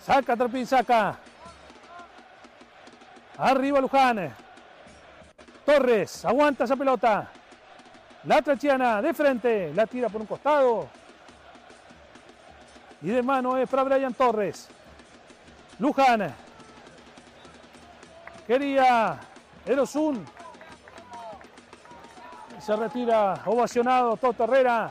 Saca Tarpín, saca. Arriba Luján. Torres, aguanta esa pelota. La Trachiana de frente, la tira por un costado. Y de mano es para Brian Torres. Luján. Quería Erosun. Se retira ovacionado Toto Herrera.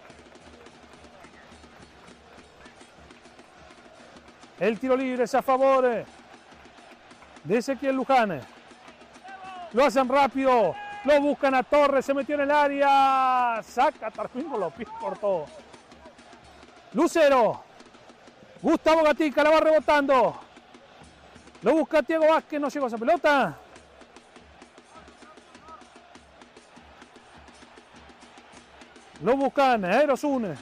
El tiro libre es a favor de Ezequiel Luján. Lo hacen rápido. Lo buscan a Torres. Se metió en el área. Saca Tarpín con los pies cortó. Lucero. Gustavo Gatica la va rebotando. Lo busca Thiago Vázquez. No llegó a esa pelota. Lo buscan Erosun.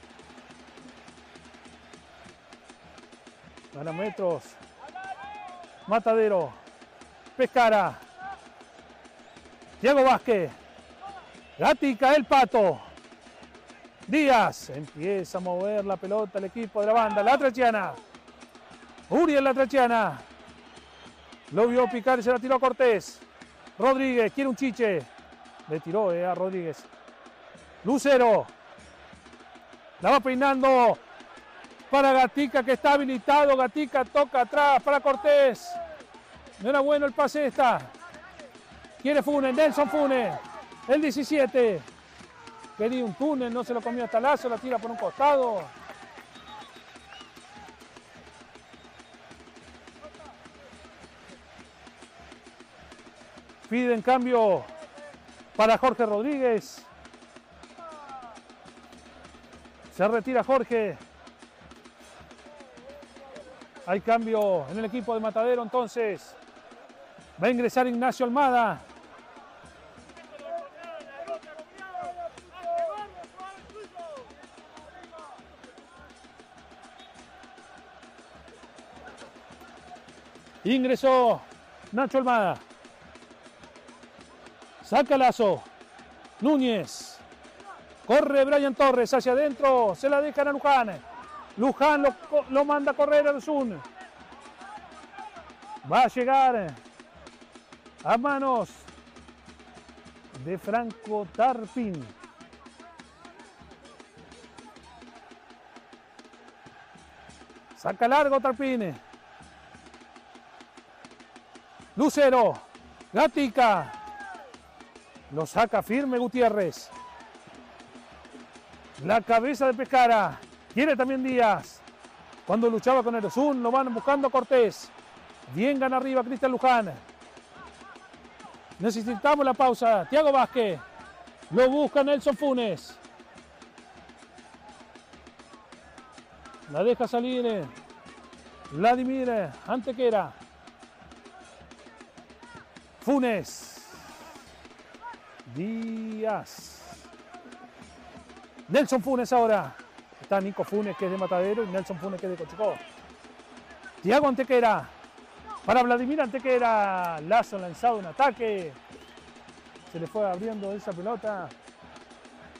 Gana metros. Matadero. Pescara. Thiago Vázquez. Gatica, el Pato. Díaz. Empieza a mover la pelota el equipo de la banda. La Trachiana. Uriel la Trachiana. Lo vio picar y se la tiró a Cortés. Rodríguez. Quiere un chiche. Le tiró a Rodríguez. Lucero. La va peinando para Gatica, que está habilitado. Gatica toca atrás para Cortés. No era bueno el pase esta. Quiere Funes, Nelson Funes. El 17. Quería un túnel, no se lo comió hasta Lazo, la tira por un costado. Pide en cambio para Jorge Rodríguez. Se retira Jorge. Hay cambio en el equipo de Matadero entonces. Va a ingresar Ignacio Almada. Ingresó Nacho Almada. Saca Lazo. Núñez. Corre Brian Torres hacia adentro. Se la dejan a Luján. Luján lo manda a correr al Zoom. Va a llegar a manos de Franco Tarpín. Saca largo Tarpín. Lucero. Gatica. Lo saca firme Gutiérrez. La cabeza de Pescara. Quiere también Díaz. Cuando luchaba con Erosun, lo van buscando a Cortés. Bien gana arriba Cristian Luján. Necesitamos la pausa. Thiago Vázquez. Lo busca Nelson Funes. La deja salir Vladimir Antequera. Funes. Díaz. Nelson Funes ahora. Está Nico Funes, que es de Matadero, y Nelson Funes, que es de Cochicó. Thiago Antequera. Para Vladimir Antequera. Lazo lanzado en ataque. Se le fue abriendo esa pelota.